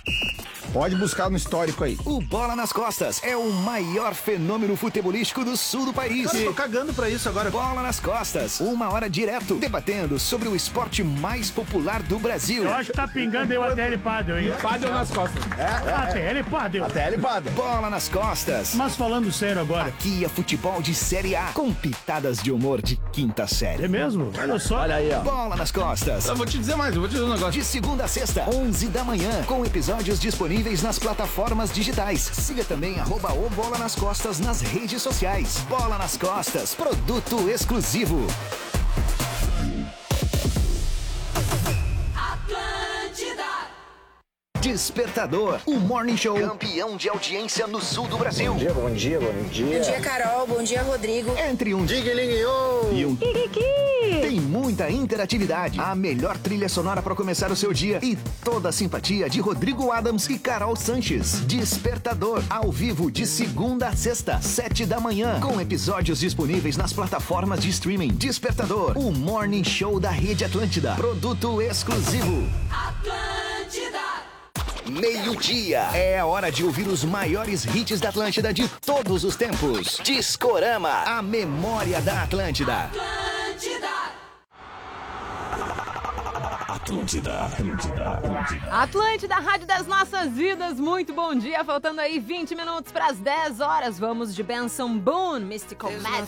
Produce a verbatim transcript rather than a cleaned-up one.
Pode buscar no histórico aí. O Bola nas Costas é o maior fenômeno futebolístico do sul do país. Cara, eu tô cagando pra isso agora. Bola nas Costas, uma hora direto, debatendo sobre o esporte mais popular do Brasil. Eu acho que tá pingando eu até ele pádel, hein? Pádel nas costas. É, até ele pádel. Até ele pádel. Bola nas Costas. Mas falando sério agora. Aqui é futebol de Série A, com pitadas de humor de quinta série. É mesmo? Olha só. Olha aí, ó. Bola nas Costas. Eu vou te dizer mais, eu vou te dizer um negócio. De segunda a sexta, onze da manhã, com episódios disponíveis nas plataformas digitais. Siga também arroba o Bola nas Costas nas redes sociais. Bola nas Costas, produto exclusivo. Despertador, o Morning Show campeão de audiência no sul do Brasil. Bom dia, bom dia, bom dia. Bom dia, Carol. Bom dia, Rodrigo. Entre um Diguelinho e um tem muita interatividade, a melhor trilha sonora para começar o seu dia e toda a simpatia de Rodrigo Adams e Carol Sanches. Despertador, ao vivo de segunda a sexta, sete da manhã, com episódios disponíveis nas plataformas de streaming. Despertador, o Morning Show da Rede Atlântida, produto exclusivo. Atlântida. Meio-dia. É a hora de ouvir os maiores hits da Atlântida de todos os tempos. Discorama, a memória da Atlântida. Atlântida. Atlântida, Atlântida, Atlântida. Atlântida, rádio das nossas vidas. Muito bom dia. Faltando aí vinte minutos para as dez horas. Vamos de Benson Boone, Mystical Magic.